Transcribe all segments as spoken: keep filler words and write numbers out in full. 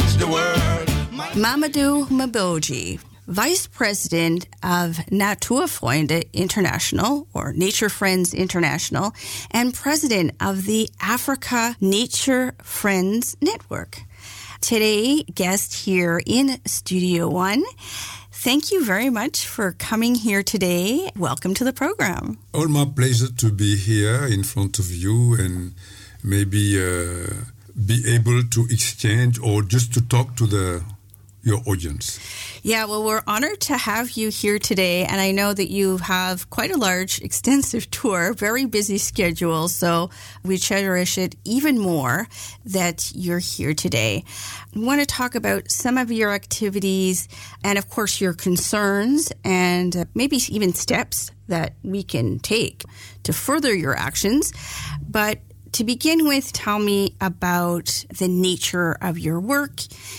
change the world. Mamadou Mboji, Vice President of Natuurfreunde International, or Nature Friends International, and President of the Africa Nature Friends Network. Today, guest here in Studio One. Thank you very much for coming here today. Welcome to the program. All my pleasure to be here in front of you and maybe uh, be able to exchange or just to talk to the your audience. Yeah, well, we're honored to have you here today, and I know that you have quite a large, extensive tour, very busy schedule, so we cherish it even more that you're here today. We want to talk about some of your activities and, of course, your concerns and uh, maybe even steps that we can take to further your actions. But to begin with, tell me about the nature of your work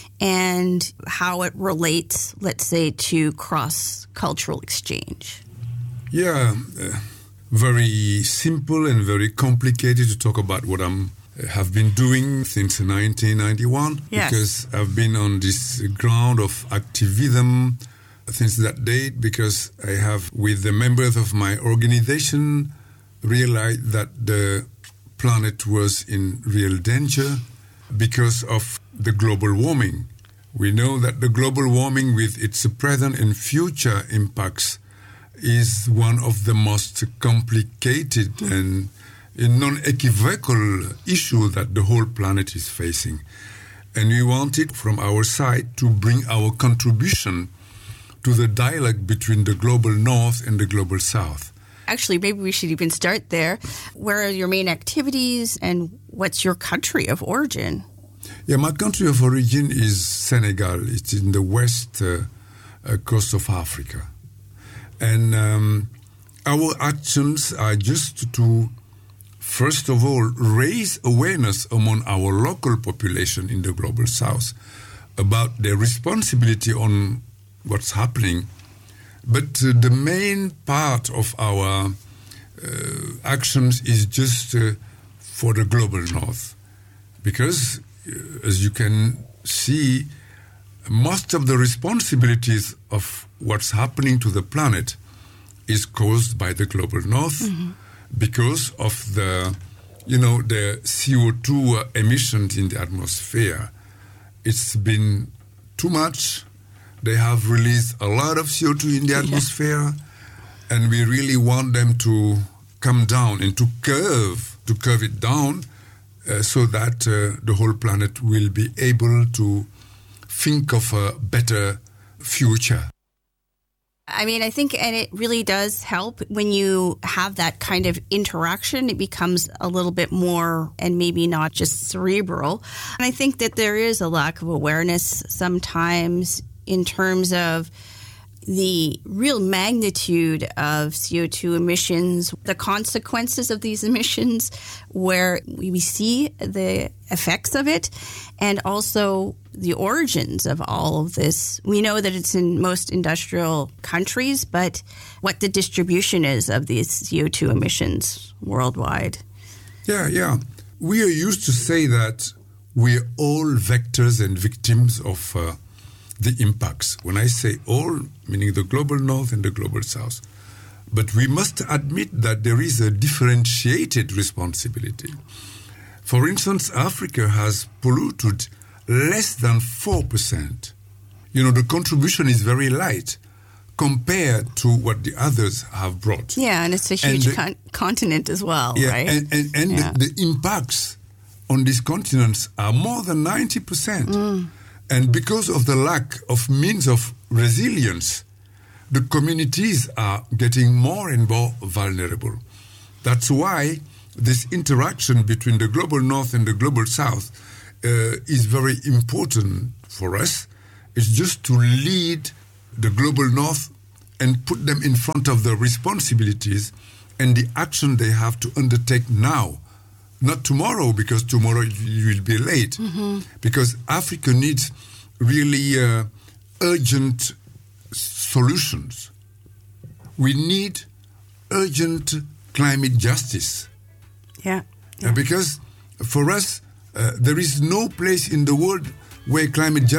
and how it relates, let's say, to cross-cultural exchange. Yeah, uh, very simple and very complicated to talk about what I'm uh, have been doing since nineteen ninety-one. Yes. Because I've been on this ground of activism since that date, because I have, with the members of my organization, realized that the planet was in real danger because of the global warming. We know that the global warming, with its present and future impacts, is one of the most complicated mm. and non-equivocal issue that the whole planet is facing. And we wanted from our side to bring our contribution to the dialogue between the global north and the global south. Actually, maybe we should even start there. Where are your main activities and what's your country of origin? Yeah, my country of origin is Senegal. It's in the west uh, uh, coast of Africa. And um, our actions are just to, first of all, raise awareness among our local population in the global south about their responsibility on what's happening. But uh, the main part of our uh, actions is just uh, for the global north. Because, uh, as you can see, most of the responsibilities of what's happening to the planet is caused by the global north mm-hmm. because of the, you know, the C O two emissions in the atmosphere. It's been too much. They have released a lot of C O two in the atmosphere, yeah. and we really want them to come down and to curve, to curve it down uh, so that uh, the whole planet will be able to think of a better future. I mean, I think, and it really does help when you have that kind of interaction. It becomes a little bit more and maybe not just cerebral. And I think that there is a lack of awareness sometimes in terms of the real magnitude of C O two emissions, the consequences of these emissions, where we see the effects of it, and also the origins of all of this. We know that it's in most industrial countries, but what the distribution is of these C O two emissions worldwide. Yeah, yeah. We are used to say that we're all vectors and victims of uh, the impacts. When I say all, meaning the global north and the global south. But we must admit that there is a differentiated responsibility. For instance, Africa has polluted less than four percent. You know, the contribution is very light compared to what the others have brought. Yeah, and it's a huge the, con- continent as well, yeah, right? And, and, and yeah. the, the impacts on these continents are more than ninety percent. Mm. And because of the lack of means of resilience, the communities are getting more and more vulnerable. That's why this interaction between the global north and the global south uh, is very important for us. It's just to lead the global north and put them in front of the responsibilities and the action they have to undertake now. Not tomorrow, because tomorrow you will be late. Mm-hmm. Because Africa needs really uh, urgent solutions. We need urgent climate justice. Yeah. yeah. Uh, because for us, uh, there is no place in the world where climate